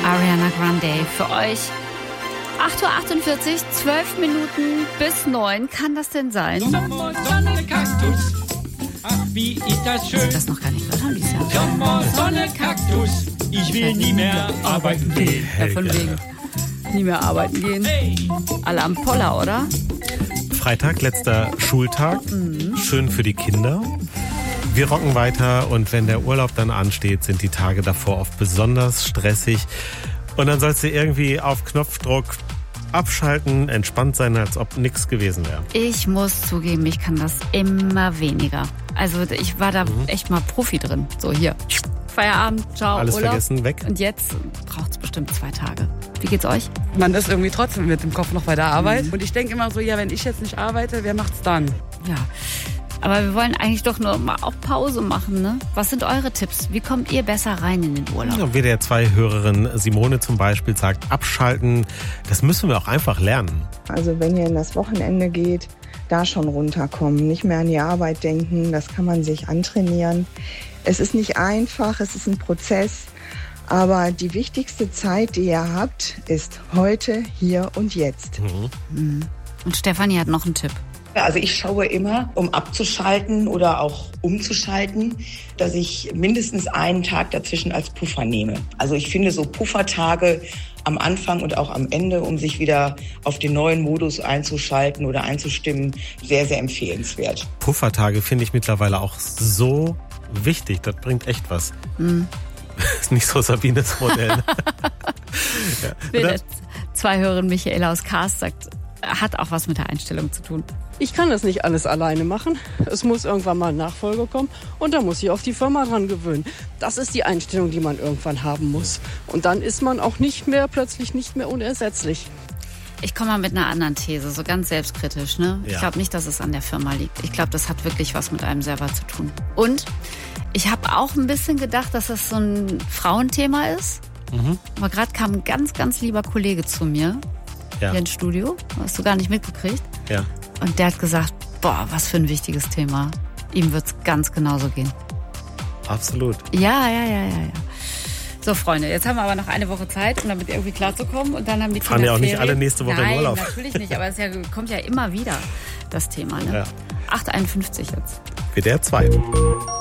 Ariana Grande für euch. 8:48 Uhr, 12 Minuten bis 9. Kann das denn sein? Sommer, Sonne, Kaktus. Ach, wie ist das schön. Das noch gar nicht gehört haben dieses Jahr. Sommer, Sonne, Kaktus. Ich will nie mehr arbeiten gehen. Ja, von wegen. Nie mehr arbeiten gehen. Hey. Alle am Poller, oder? Freitag, letzter Schultag. Schön für die Kinder. Wir rocken weiter und wenn der Urlaub dann ansteht, sind die Tage davor oft besonders stressig. Und dann sollst du irgendwie auf Knopfdruck abschalten, entspannt sein, als ob nichts gewesen wäre. Ich muss zugeben, ich kann das immer weniger. Also ich war da echt mal Profi drin. So hier, Feierabend, ciao, Alles Urlaub. vergessen, weg. Und jetzt braucht es bestimmt 2 Tage. Wie geht's euch? Man ist irgendwie trotzdem mit dem Kopf noch bei der Arbeit. Und ich denke immer so, ja, wenn ich jetzt nicht arbeite, wer macht's dann? Ja, aber wir wollen eigentlich doch nur mal auch Pause machen, ne? Was sind eure Tipps? Wie kommt ihr besser rein in den Urlaub? Ja, WDR 2 Hörerin Simone zum Beispiel sagt, abschalten, das müssen wir auch einfach lernen. Also wenn ihr in das Wochenende geht, da schon runterkommen, nicht mehr an die Arbeit denken, das kann man sich antrainieren. Es ist nicht einfach, es ist ein Prozess, aber die wichtigste Zeit, die ihr habt, ist heute, hier und jetzt. Und Stefanie hat noch einen Tipp. Also ich schaue immer, um abzuschalten oder auch umzuschalten, dass ich mindestens einen Tag dazwischen als Puffer nehme. Also ich finde so Puffertage am Anfang und auch am Ende, um sich wieder auf den neuen Modus einzuschalten oder einzustimmen, sehr, sehr empfehlenswert. Puffertage finde ich mittlerweile auch so wichtig, das bringt echt was. Ist nicht so Sabines Modell. Ja. 2 Hörerin Michaela aus Kars sagt, hat auch was mit der Einstellung zu tun. Ich kann das nicht alles alleine machen. Es muss irgendwann mal ein Nachfolger kommen und da muss ich auf die Firma dran gewöhnen. Das ist die Einstellung, die man irgendwann haben muss. Und dann ist man auch plötzlich nicht mehr unersetzlich. Ich komme mal mit einer anderen These, so ganz selbstkritisch, ne? Ja. Ich glaube nicht, dass es an der Firma liegt. Ich glaube, das hat wirklich was mit einem selber zu tun. Und ich habe auch ein bisschen gedacht, dass das so ein Frauenthema ist. Aber gerade kam ein ganz, ganz lieber Kollege zu mir hier ins Studio. Hast du gar nicht mitgekriegt. Ja. Und der hat gesagt, boah, was für ein wichtiges Thema. Ihm wird's ganz genauso gehen. Absolut. Ja. So, Freunde, jetzt haben wir aber noch eine Woche Zeit, um damit irgendwie klarzukommen. Und dann haben die Fahren Kinder ja auch nicht Ferien. alle nächste Woche in Urlaub. Nein, natürlich nicht, aber es kommt ja immer wieder, das Thema. Ne? Ja. 8:51 jetzt. WDR 2.